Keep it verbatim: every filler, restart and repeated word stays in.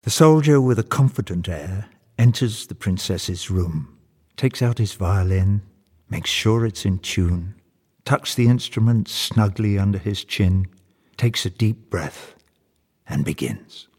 The soldier, with a confident air, enters the princess's room, takes out his violin, makes sure it's in tune, tucks the instrument snugly under his chin, takes a deep breath, and begins.